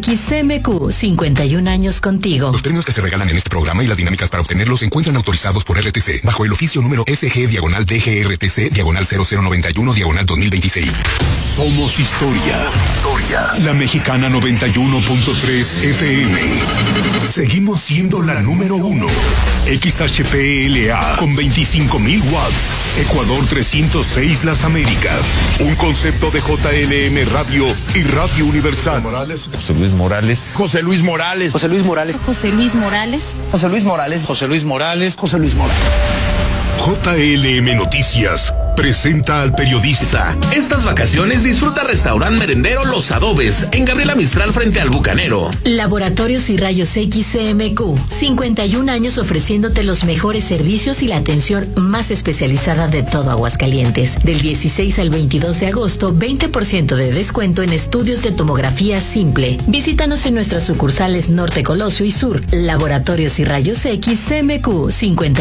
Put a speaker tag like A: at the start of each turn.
A: X CMQ, 51 años contigo.
B: Los premios que se regalan en este programa y las dinámicas para obtenerlos se encuentran autorizados por RTC, bajo el oficio número SG/DGRTC/0091/2026.
C: Somos historia. La Mexicana 91.3 FM. Seguimos siendo la número 1. XHPLA con 25,000 watts. Ecuador 306 Las Américas. Un concepto de JLM Radio y Radio Universal.
D: José Luis Morales.
E: José Luis Morales.
F: José Luis Morales.
G: José Luis Morales.
F: José Luis Morales.
E: José Luis Morales.
F: José Luis Morales.
C: JLM Noticias presenta al periodista.
H: Estas vacaciones disfruta Restaurant Merendero Los Adobes en Gabriela Mistral frente al Bucanero.
A: Laboratorios y Rayos X CMQ, 51 años ofreciéndote los mejores servicios y la atención más especializada de todo Aguascalientes. Del 16 al 22 de agosto, 20% de descuento en estudios de tomografía simple. Visítanos en nuestras sucursales Norte, Colosio y Sur. Laboratorios y Rayos X CMQ, 50